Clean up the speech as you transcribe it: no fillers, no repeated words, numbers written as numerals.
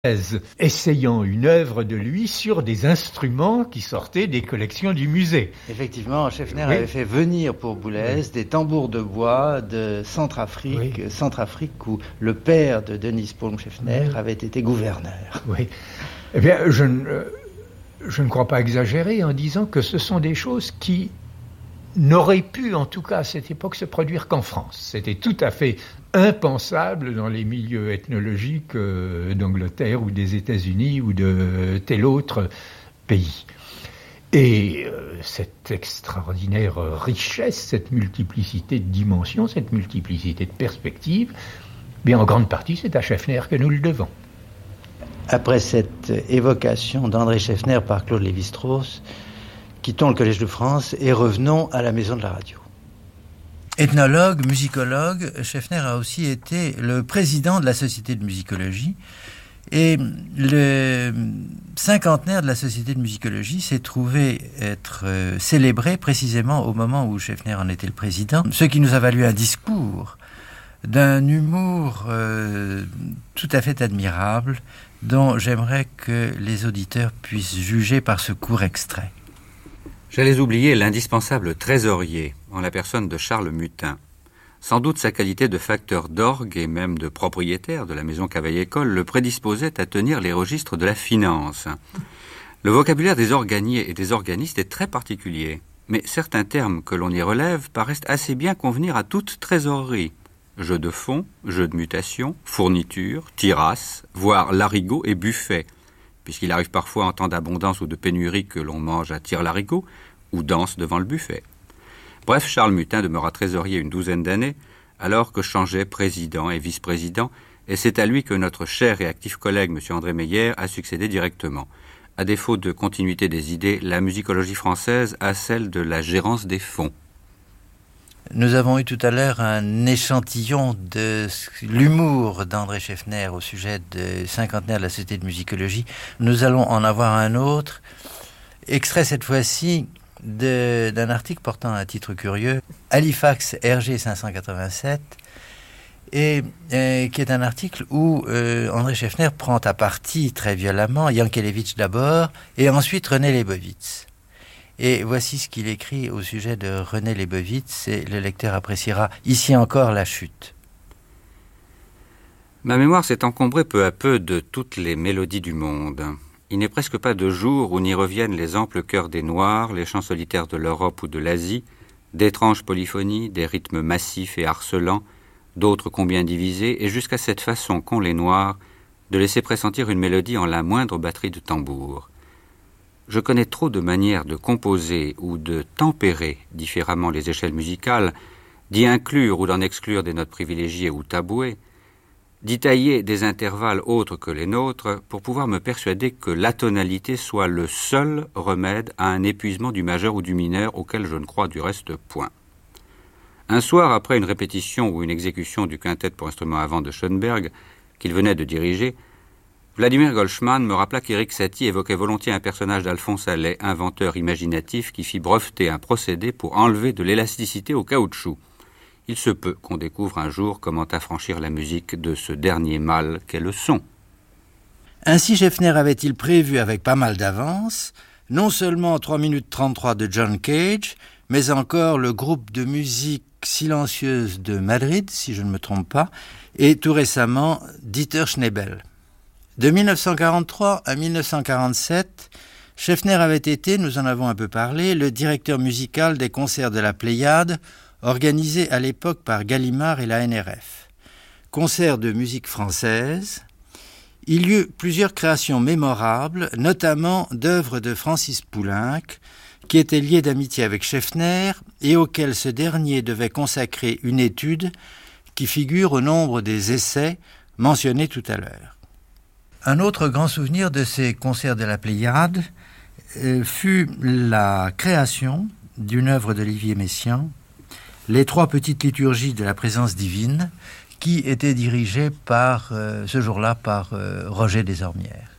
essayant une œuvre de lui sur des instruments qui sortaient des collections du musée. Effectivement, Schaeffner avait fait venir pour Boulez des tambours de bois de Centrafrique, Centrafrique où le père de Denis Palm Schaeffner avait été gouverneur. Oui. Eh bien, je ne crois pas exagérer en disant que ce sont des choses qui n'auraient pu, en tout cas à cette époque, se produire qu'en France. C'était tout à fait impensable dans les milieux ethnologiques d'Angleterre ou des États-Unis ou de tel autre pays. Et cette extraordinaire richesse, cette multiplicité de dimensions, cette multiplicité de perspectives, bien en grande partie, c'est à Schaeffner que nous le devons. Après cette évocation d'André Schaeffner par Claude Lévi-Strauss, quittons le Collège de France et revenons à la Maison de la Radio. Ethnologue, musicologue, Schaeffner a aussi été le président de la Société de musicologie. Et le cinquantenaire de la Société de musicologie s'est trouvé être célébré précisément au moment où Schaeffner en était le président, ce qui nous a valu un discours d'un humour tout à fait admirable, dont j'aimerais que les auditeurs puissent juger par ce court extrait. J'allais oublier l'indispensable trésorier, en la personne de Charles Mutin. Sans doute sa qualité de facteur d'orgue et même de propriétaire de la maison Cavaillé-Coll le prédisposait à tenir les registres de la finance. Le vocabulaire des organiers et des organistes est très particulier, mais certains termes que l'on y relève paraissent assez bien convenir à toute trésorerie. Jeu de fonds, jeu de mutation, fourniture, tirasse, voire larigot et buffet, puisqu'il arrive parfois en temps d'abondance ou de pénurie que l'on mange à tire-larigot ou danse devant le buffet. Bref, Charles Mutin demeura trésorier une douzaine d'années, alors que changeaient président et vice-président, et c'est à lui que notre cher et actif collègue M. André Meyer a succédé directement. À défaut de continuité des idées, la musicologie française a celle de la gérance des fonds. Nous avons eu tout à l'heure un échantillon de l'humour d'André Schaeffner au sujet du cinquantenaire de la Société de musicologie. Nous allons en avoir un autre, extrait cette fois-ci d'un article portant un titre curieux, Halifax RG 587, et qui est un article où André Schaeffner prend à partie très violemment Yankelevitch d'abord, et ensuite René Leibowitz. Et voici ce qu'il écrit au sujet de René Leibowitz, et le lecteur appréciera ici encore la chute. Ma mémoire s'est encombrée peu à peu de toutes les mélodies du monde. Il n'est presque pas de jour où n'y reviennent les amples chœurs des Noirs, les chants solitaires de l'Europe ou de l'Asie, d'étranges polyphonies, des rythmes massifs et harcelants, d'autres combien divisés, et jusqu'à cette façon qu'ont les Noirs de laisser pressentir une mélodie en la moindre batterie de tambour. Je connais trop de manières de composer ou de tempérer différemment les échelles musicales, d'y inclure ou d'en exclure des notes privilégiées ou tabouées, d'y tailler des intervalles autres que les nôtres pour pouvoir me persuader que l'atonalité soit le seul remède à un épuisement du majeur ou du mineur auquel je ne crois du reste point. Un soir, après une répétition ou une exécution du quintet pour instrument à vent de Schoenberg, qu'il venait de diriger, Vladimir Goldsman me rappela qu'Éric Satie évoquait volontiers un personnage d'Alphonse Allais, inventeur imaginatif qui fit breveter un procédé pour enlever de l'élasticité au caoutchouc. Il se peut qu'on découvre un jour comment affranchir la musique de ce dernier mal qu'est le son. Ainsi Schaeffner avait-il prévu avec pas mal d'avance, non seulement 3 minutes 33 de John Cage, mais encore le groupe de musique silencieuse de Madrid, si je ne me trompe pas, et tout récemment Dieter Schnebel. De 1943 à 1947, Schaeffner avait été, nous en avons un peu parlé, le directeur musical des concerts de la Pléiade, organisés à l'époque par Gallimard et la NRF. Concerts de musique française. Il y eut plusieurs créations mémorables, notamment d'œuvres de Francis Poulenc, qui était lié d'amitié avec Schaeffner et auquel ce dernier devait consacrer une étude qui figure au nombre des essais mentionnés tout à l'heure. Un autre grand souvenir de ces concerts de la Pléiade fut la création d'une œuvre d'Olivier Messiaen, Les 3 petites liturgies de la présence divine, qui était dirigée ce jour-là par Roger Desormières.